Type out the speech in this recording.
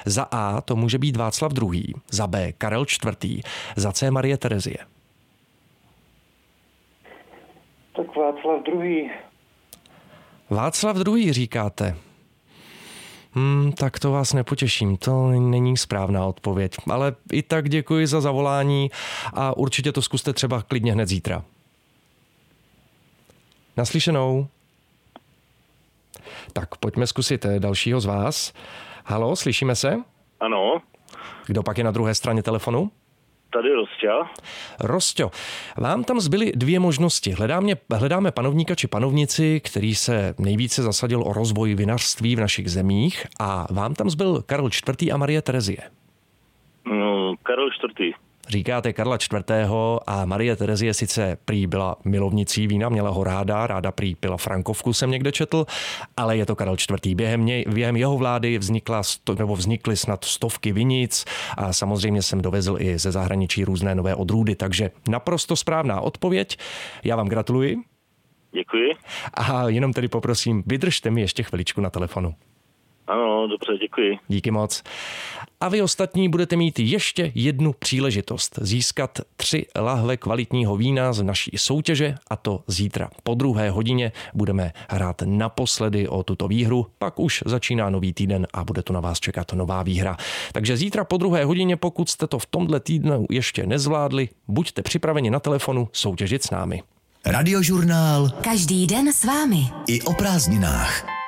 Za A to může být Václav II., za B Karel IV., za C Marie Terezie. Tak Václav II. Václav II. Říkáte. Tak to vás nepotěším, to není správná odpověď. Ale i tak děkuji za zavolání a určitě to zkuste třeba klidně hned zítra. Naslyšenou. Tak pojďme zkusit dalšího z vás. Halo, slyšíme se? Ano. Kdo pak je na druhé straně telefonu? Tady Rosťa. Rosťo, vám tam zbyly dvě možnosti. Hledáme panovníka či panovnici, který se nejvíce zasadil o rozvoj vinařství v našich zemích, a vám tam zbyl Karel IV. A Marie Terezie. No, Karel IV. Říkáte Karla IV. A Marie Terezie sice prý byla milovnicí vína, měla ho ráda prý pila frankovku, jsem někde četl, ale je to Karel IV. Během jeho vlády vznikly snad stovky vinic a samozřejmě jsem dovezl i ze zahraničí různé nové odrůdy, takže naprosto správná odpověď. Já vám gratuluji. Děkuji. A jenom tedy poprosím, vydržte mi ještě chviličku na telefonu. Ano, dobře, děkuji. Díky moc. A vy ostatní budete mít ještě jednu příležitost získat 3 lahve kvalitního vína z naší soutěže, a to zítra po 2. hodině budeme hrát naposledy o tuto výhru, pak už začíná nový týden a bude tu na vás čekat nová výhra. Takže zítra po 2. hodině, pokud jste to v tomhle týdnu ještě nezvládli, buďte připraveni na telefonu soutěžit s námi. Radiožurnál. Každý den s vámi. I o prázdninách.